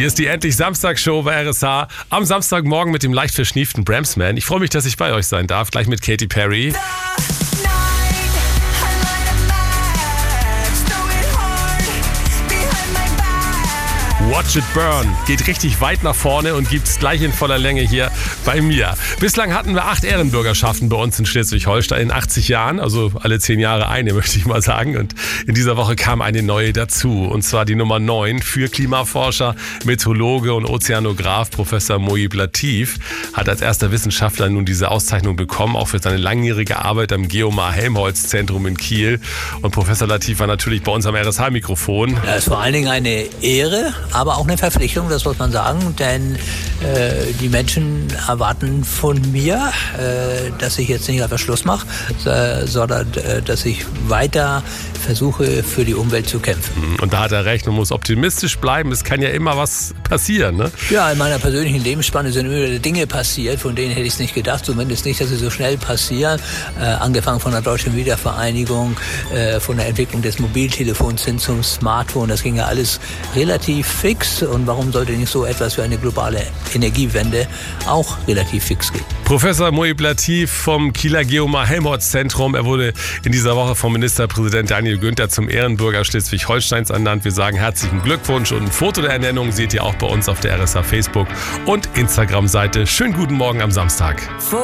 Hier ist die Endlich Samstagsshow bei RSH. Am Samstagmorgen mit dem leicht verschnieften Bramsman. Ich freue mich, dass ich bei euch sein darf. Gleich mit Katy Perry. Watch It Burn geht richtig weit nach vorne und gibt's gleich in voller Länge hier bei mir. Bislang hatten wir 8 Ehrenbürgerschaften bei uns in Schleswig-Holstein in 80 Jahren, also alle 10 Jahre eine, möchte ich mal sagen. Und in dieser Woche kam eine neue dazu, und zwar die Nummer 9 für Klimaforscher, Meteorologe und Ozeanograf Professor Moeib Latif hat als erster Wissenschaftler nun diese Auszeichnung bekommen, auch für seine langjährige Arbeit am Geomar-Helmholtz-Zentrum in Kiel. Und Professor Latif war natürlich bei uns am RSH-Mikrofon. Das ist vor allen Dingen eine Ehre, aber auch eine Verpflichtung, das muss man sagen, denn die Menschen erwarten von mir, dass ich jetzt nicht einfach Schluss mache, sondern dass ich weiter versuche, für die Umwelt zu kämpfen. Und da hat er recht, man muss optimistisch bleiben, es kann ja immer was passieren, ne? Ja, in meiner persönlichen Lebensspanne sind immer Dinge passiert, von denen hätte ich es nicht gedacht, zumindest nicht, dass sie so schnell passieren. Angefangen von der Deutschen Wiedervereinigung, von der Entwicklung des Mobiltelefons hin zum Smartphone, das ging ja alles relativ fix. Und warum sollte nicht so etwas wie eine globale Energiewende auch relativ fix gehen? Professor Moeib Latif vom Kieler Geomar-Helmholtz-Zentrum. Er wurde in dieser Woche vom Ministerpräsident Daniel Günther zum Ehrenbürger Schleswig-Holsteins ernannt. Wir sagen herzlichen Glückwunsch, und ein Foto der Ernennung seht ihr auch bei uns auf der RSH Facebook- und Instagram-Seite. Schönen guten Morgen am Samstag.